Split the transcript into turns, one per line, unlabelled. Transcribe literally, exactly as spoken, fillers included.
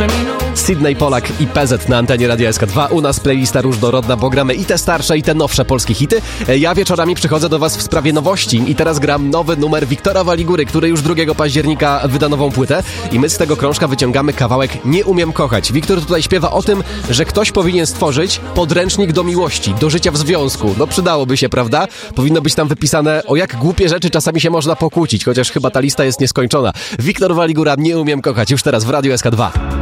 Sydney Polak i P Z na antenie Radia S K dwa. U nas playlista różnorodna, bo gramy i te starsze, i te nowsze polskie hity. Ja wieczorami przychodzę do was w sprawie nowości i teraz gram nowy numer Wiktora Waligury, który już drugiego października wyda nową płytę i my z tego krążka wyciągamy kawałek Nie umiem kochać. Wiktor tutaj śpiewa o tym, że ktoś powinien stworzyć podręcznik do miłości, do życia w związku. No przydałoby się, prawda? Powinno być tam wypisane, o jak głupie rzeczy czasami się można pokłócić, chociaż chyba ta lista jest nieskończona. Wiktor Waligura, Nie umiem kochać, już teraz w Radiu S K dwa.